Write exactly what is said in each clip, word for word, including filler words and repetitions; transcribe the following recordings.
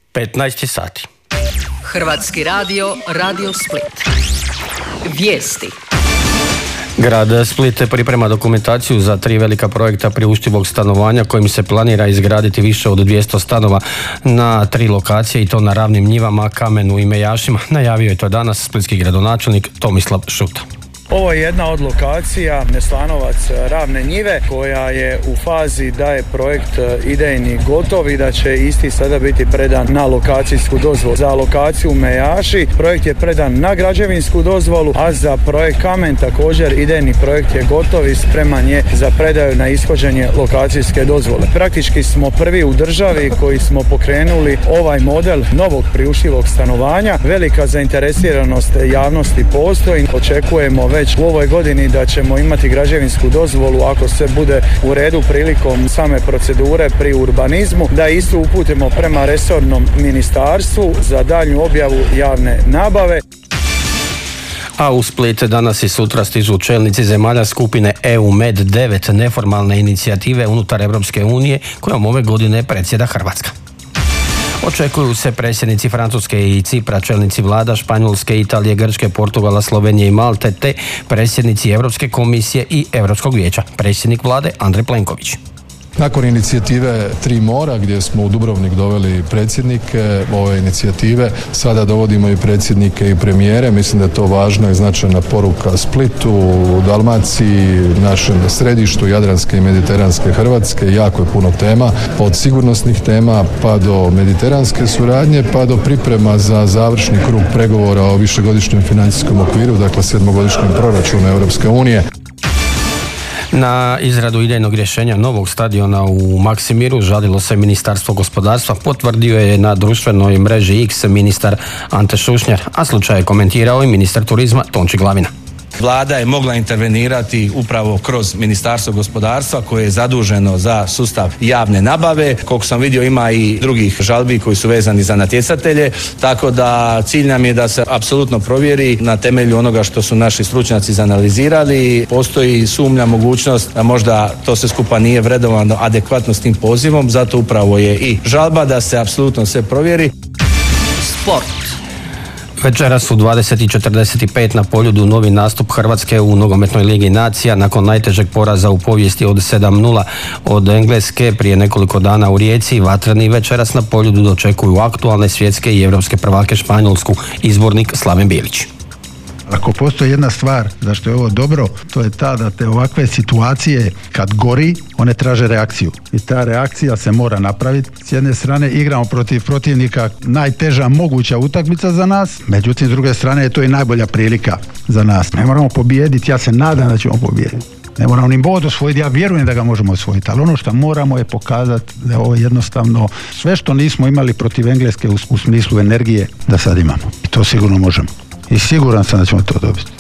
petnaest sati. Hrvatski radio, Radio Split. Vijesti. Grad Split priprema dokumentaciju za tri velika projekta priuštivog stanovanja kojim se planira izgraditi više od dvjesto stanova na tri lokacije i to na Ravnim njivama, Kamenu i Mejašima. Najavio je to danas splitski gradonačelnik Tomislav Šuta. Ovo je jedna od lokacija Neslanovac Ravne njive koja je u fazi da je projekt idejni gotov i da će isti sada biti predan na lokacijsku dozvolu. Za lokaciju Mejaši projekt je predan na građevinsku dozvolu, a za projekt Kamen također idejni projekt je gotov i spreman je za predaju na ishođenje lokacijske dozvole. Praktički smo prvi u državi koji smo pokrenuli ovaj model novog priuštivog stanovanja. Velika zainteresiranost javnosti postoji. Očekujemo već u ovoj godini da ćemo imati građevinsku dozvolu ako se bude u redu prilikom same procedure pri urbanizmu, da istu uputimo prema resornom ministarstvu za daljnju objavu javne nabave. A u Split danas i sutra stižu čelnici zemalja skupine E U Med devet, neformalne inicijative unutar Europske unije kojom ove godine predsjeda Hrvatska. Očekuju se predsjednici Francuske i Cipra, čelnici vlada Španjolske, Italije, Grčke, Portugala, Slovenije i Malte, te predsjednici Europske komisije i Europskog vijeća, predsjednik vlade Andrej Plenković. Nakon inicijative Tri mora, gdje smo u Dubrovnik doveli predsjednike ove inicijative, sada dovodimo i predsjednike i premijere. Mislim da je to važna i značajna poruka Splitu, Dalmaciji, našem središtu Jadranske i Mediteranske Hrvatske. Jako je puno tema, od sigurnosnih tema pa do mediteranske suradnje, pa do priprema za završni krug pregovora o višegodišnjem financijskom okviru, dakle sedmogodišnjem proračunu Europske unije. Na izradu idejnog rješenja novog stadiona u Maksimiru žalilo se Ministarstvo gospodarstva, potvrdio je na društvenoj mreži X ministar Ante Šušnjar, a slučaj je komentirao i ministar turizma Tonči Glavina. Vlada je mogla intervenirati upravo kroz Ministarstvo gospodarstva koje je zaduženo za sustav javne nabave. Koliko sam vidio ima i drugih žalbi koji su vezani za natjecatelje, tako da cilj nam je da se apsolutno provjeri na temelju onoga što su naši stručnjaci izanalizirali. Postoji sumnja, mogućnost da možda to sve skupa nije vrednovano adekvatno s tim pozivom, zato upravo je i žalba da se apsolutno sve provjeri. Sport. Večeras u dvadeset i četrdeset pet na Poljudu novi nastup Hrvatske u nogometnoj ligi nacija nakon najtežeg poraza u povijesti od sedam nula od Engleske prije nekoliko dana u Rijeci. Vatreni večeras na Poljudu dočekuju aktualne svjetske i europske prvake Španjolsku, izbornik Slaven Bilić. Ako postoji jedna stvar zašto je ovo dobro, to je ta da te ovakve situacije kad gori, one traže reakciju. I ta reakcija se mora napraviti. S jedne strane igramo protiv protivnika, najteža moguća utakmica za nas, međutim s druge strane je to i najbolja prilika za nas. Ne moramo pobijediti, ja se nadam da ćemo pobijediti. Ne moramo ni bod osvojiti, ja vjerujem da ga možemo osvojiti, ali ono što moramo je pokazati da je ovo jednostavno sve što nismo imali protiv Engleske u, u smislu energije da sad imamo. I to sigurno možemo. I siguran sam da ćemo to dobiti.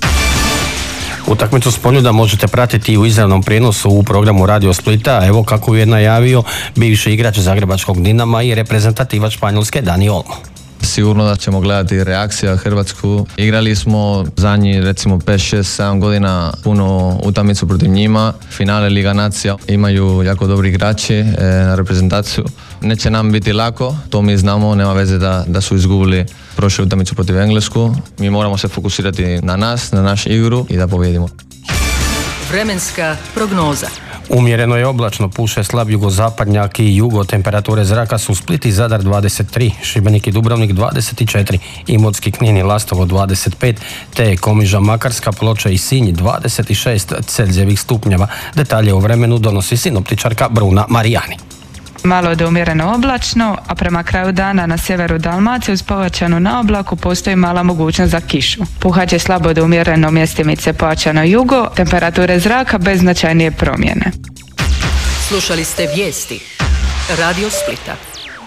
Utakmicu s Poljuda možete pratiti u izravnom prijenosu u programu Radio Splita. Evo kako je najavio bivši igrač Zagrebačkog Dinama i reprezentativac Španjolske Dani Olmo. Sigurno da ćemo gledati reakcija Hrvatsku. Igrali smo zadnji recimo pet, šest, sedam godina puno utakmicu protiv njima. Finale Liga nacija imaju jako dobri igrači e, na reprezentaciju. Neće nam biti lako, to mi znamo, nema veze da, da su izgubili prošlu utakmicu protiv Englesku. Mi moramo se fokusirati na nas, na našu igru i da pobjedimo. Vremenska prognoza. Umjereno je oblačno, puše slab jugozapadnjak i jugo, temperature zraka su Split i Zadar dvadeset tri, Šibenik i Dubrovnik dvadeset četiri, Imotski, Knin i Lastovo dvadeset pet, te Komiža, Makarska, Ploče i Sinj dvadeset šest Celzijevih stupnjeva. Detalje o vremenu donosi sinoptičarka Bruna Marijani. Malo do umjereno oblačno, a prema kraju dana na sjeveru Dalmacije uz pojačanu na oblaku postoji mala mogućnost za kišu. Puhat će slabo do umjereno mjestimice pojačano jugo, temperature zraka bez značajnije promjene. Slušali ste vijesti Radio Splita.